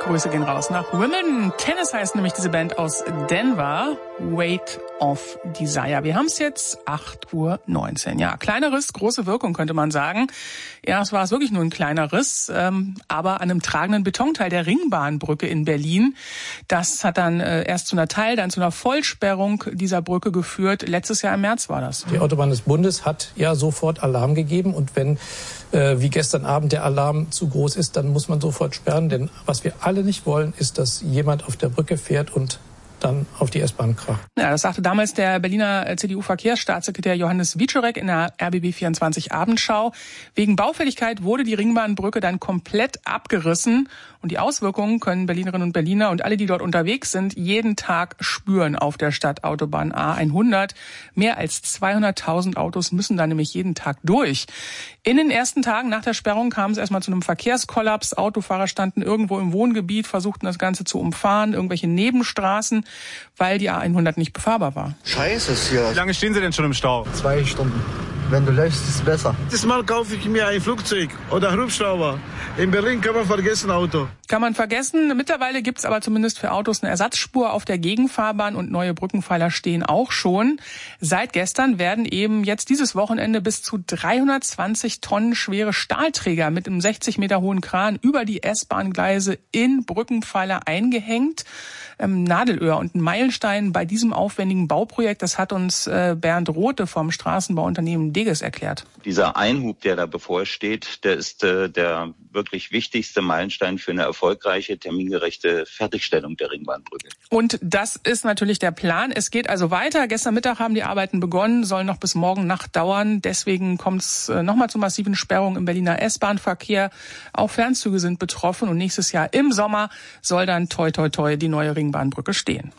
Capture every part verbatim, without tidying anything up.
Grüße gehen raus nach Wimbledon. Tennis heißt nämlich diese Band aus Denver. Weight of Desire. Wir haben es jetzt acht Uhr neunzehn. Ja, kleiner Riss, große Wirkung, könnte man sagen. Erst war es wirklich nur ein kleiner Riss, ähm, aber an einem tragenden Betonteil der Ringbahnbrücke in Berlin. Das hat dann äh, erst zu einer Teil-, dann zu einer Vollsperrung dieser Brücke geführt. Letztes Jahr im März war das. Die Autobahn des Bundes hat ja sofort Alarm gegeben. Und wenn, äh, wie gestern Abend, der Alarm zu groß ist, dann muss man sofort sperren. Denn was wir alle nicht wollen, ist, dass jemand auf der Brücke fährt und dann auf die S-Bahn kracht. Ja, das sagte damals der Berliner C D U-Verkehrsstaatssekretär Johannes Wieczorek in der R B B vierundzwanzig Abendschau. Wegen Baufälligkeit wurde die Ringbahnbrücke dann komplett abgerissen. Und die Auswirkungen können Berlinerinnen und Berliner und alle, die dort unterwegs sind, jeden Tag spüren auf der Stadtautobahn A hundert. Mehr als zweihunderttausend Autos müssen da nämlich jeden Tag durch. In den ersten Tagen nach der Sperrung kam es erstmal zu einem Verkehrskollaps. Autofahrer standen irgendwo im Wohngebiet, versuchten das Ganze zu umfahren, irgendwelche Nebenstraßen, weil die A hundert nicht befahrbar war. Scheiße ist hier. Wie lange stehen Sie denn schon im Stau? Zwei Stunden. Wenn du läufst, ist es besser. Dieses Mal kaufe ich mir ein Flugzeug oder einen Hubschrauber. In Berlin kann man vergessen Auto. Kann man vergessen. Mittlerweile gibt es aber zumindest für Autos eine Ersatzspur auf der Gegenfahrbahn und neue Brückenpfeiler stehen auch schon. Seit gestern werden eben jetzt dieses Wochenende bis zu dreihundertzwanzig Tonnen schwere Stahlträger mit einem sechzig Meter hohen Kran über die S-Bahn-Gleise in Brückenpfeiler eingehängt. Ähm, Nadelöhr und ein Meilenstein bei diesem aufwendigen Bauprojekt, das hat uns äh, Bernd Rothe vom Straßenbauunternehmen Deges erklärt. Dieser Einhub, der da bevorsteht, der ist äh, der wirklich wichtigste Meilenstein für eine erfolgreiche, termingerechte Fertigstellung der Ringbahnbrücke. Und das ist natürlich der Plan. Es geht also weiter. Gestern Mittag haben die Arbeiten begonnen, sollen noch bis morgen Nacht dauern. Deswegen kommt es äh, nochmal zu massiven Sperrungen im Berliner S-Bahn-Verkehr. Auch Fernzüge sind betroffen und nächstes Jahr im Sommer soll dann toi toi toi die neue Ringbahnbrücke stehen.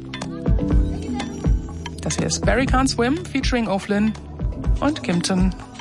Das hier ist Barry Can't Swim featuring O'Flynn und Kimpton.